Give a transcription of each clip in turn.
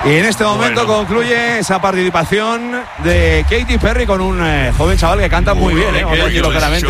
Y en este momento concluye esa participación de Katy Perry con un joven chaval que canta muy bien, vamos a decirlo claramente.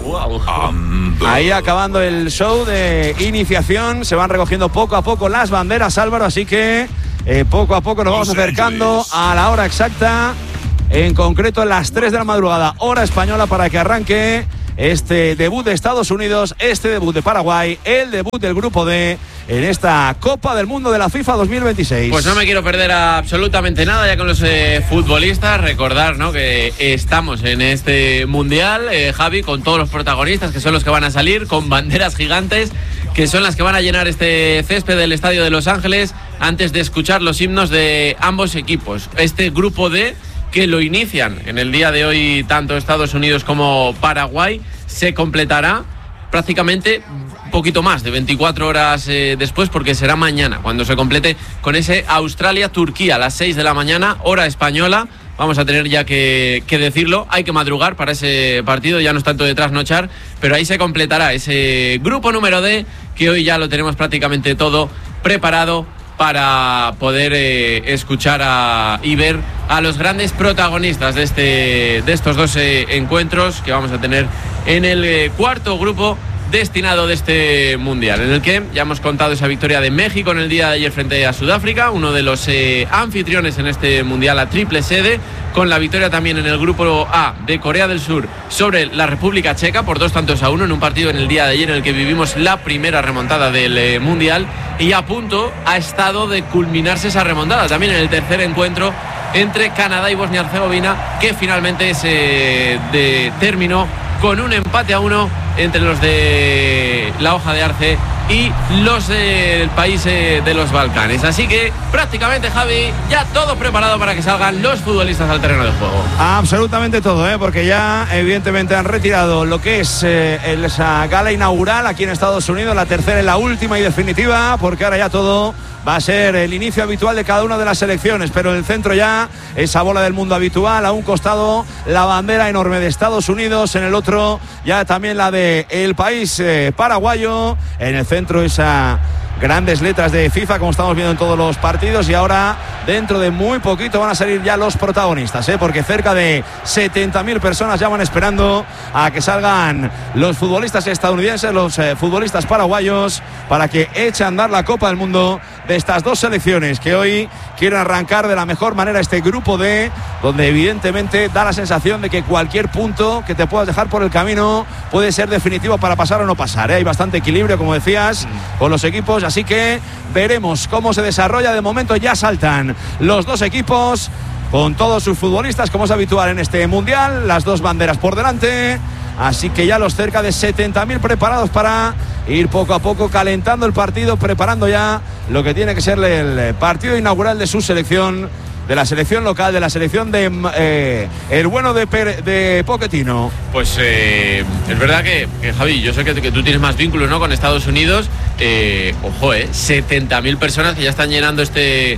Ahí acabando el show de iniciación, se van recogiendo poco a poco las banderas, Álvaro, así que poco a poco nos vamos acercando a la hora exacta, en concreto las 3 de la madrugada, hora española, para que arranque este debut de Estados Unidos, este debut de Paraguay, el debut del Grupo D en esta Copa del Mundo de la FIFA 2026. Pues no me quiero perder absolutamente nada ya con los futbolistas. Recordar, ¿no?, que estamos en este Mundial, Javi, con todos los protagonistas, que son los que van a salir, con banderas gigantes, que son las que van a llenar este césped del Estadio de Los Ángeles antes de escuchar los himnos de ambos equipos. Este Grupo D, que lo inician en el día de hoy tanto Estados Unidos como Paraguay, se completará prácticamente un poquito más de 24 horas después, porque será mañana cuando se complete con ese Australia-Turquía a las 6 de la mañana, hora española. Vamos a tener ya que decirlo, hay que madrugar para ese partido, ya no es tanto de trasnochar, pero ahí se completará ese grupo número D, que hoy ya lo tenemos prácticamente todo preparado para poder escuchar y ver a los grandes protagonistas de estos dos encuentros que vamos a tener en el cuarto grupo destinado de este Mundial, en el que ya hemos contado esa victoria de México en el día de ayer frente a Sudáfrica, uno de los anfitriones en este Mundial a triple sede, con la victoria también en el grupo A de Corea del Sur sobre la República Checa por 2-1 en un partido en el día de ayer en el que vivimos la primera remontada del Mundial, y a punto ha estado de culminarse esa remontada también en el tercer encuentro entre Canadá y Bosnia-Herzegovina, que finalmente se terminó con un empate a 1 entre los de la hoja de arce y los del país de los Balcanes. Así que prácticamente, Javi, ya todo preparado para que salgan los futbolistas al terreno de juego. Absolutamente todo, porque ya evidentemente han retirado lo que es esa gala inaugural aquí en Estados Unidos, la tercera y la última y definitiva, porque ahora ya todo va a ser el inicio habitual de cada una de las selecciones, pero en el centro ya esa bola del mundo habitual, a un costado la bandera enorme de Estados Unidos, en el otro ya también la de el país paraguayo, en el centro esa grandes letras de FIFA, como estamos viendo en todos los partidos, y ahora dentro de muy poquito van a salir ya los protagonistas, porque cerca de 70.000 personas ya van esperando a que salgan los futbolistas estadounidenses, los futbolistas paraguayos, para que eche a andar la Copa del Mundo de estas dos selecciones que hoy quieren arrancar de la mejor manera este Grupo D, donde evidentemente da la sensación de que cualquier punto que te puedas dejar por el camino puede ser definitivo para pasar o no pasar, Hay bastante equilibrio, como decías, con los equipos, así que veremos cómo se desarrolla. De momento ya saltan los dos equipos con todos sus futbolistas, como es habitual en este Mundial, las dos banderas por delante, así que ya los cerca de 70.000 preparados para ir poco a poco calentando el partido, preparando ya lo que tiene que ser el partido inaugural de su selección, de la selección local, de la selección de el bueno de Pochettino. Pues es verdad que Javi, yo sé que tú tienes más vínculos, ¿no?, con Estados Unidos. Ojo, 70.000 personas que ya están llenando este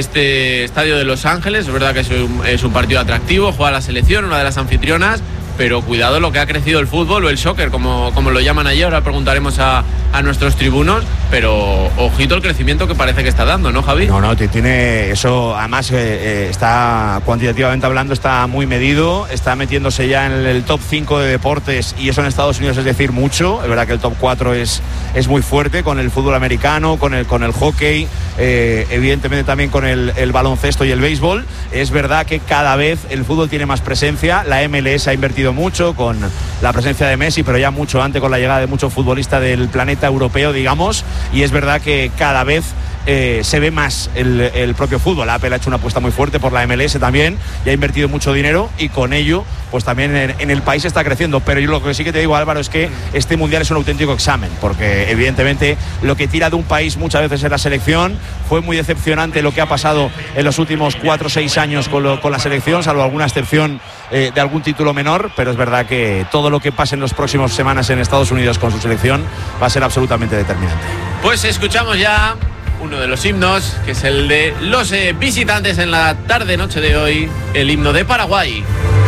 estadio de Los Ángeles. Es verdad que es un partido atractivo, juega la selección, una de las anfitrionas, pero cuidado lo que ha crecido el fútbol o el soccer, como lo llaman allí. Ahora preguntaremos a nuestros tribunos, pero ojito el crecimiento que parece que está dando, ¿no, Javi? No, tiene eso, además está cuantitativamente hablando, está muy medido, está metiéndose ya en el top 5 de deportes, y eso en Estados Unidos es decir mucho. Es verdad que el top 4 es muy fuerte, con el fútbol americano, con el hockey, evidentemente también con el baloncesto y el béisbol. Es verdad que cada vez el fútbol tiene más presencia, la MLS ha invertido mucho con la presencia de Messi, pero ya mucho antes con la llegada de muchos futbolistas del planeta europeo, digamos, y es verdad que cada vez se ve más el propio fútbol. Apple ha hecho una apuesta muy fuerte por la MLS también y ha invertido mucho dinero, y con ello pues también en el país está creciendo. Pero yo lo que sí que te digo, Álvaro, es que este Mundial es un auténtico examen, porque evidentemente lo que tira de un país muchas veces es la selección. Fue muy decepcionante lo que ha pasado en los últimos 4 o 6 años con la selección, salvo alguna excepción de algún título menor, pero es verdad que todo lo que pase en las próximas semanas en Estados Unidos con su selección va a ser absolutamente determinante. Pues escuchamos ya uno de los himnos, que es el de los visitantes en la tarde-noche de hoy, el himno de Paraguay.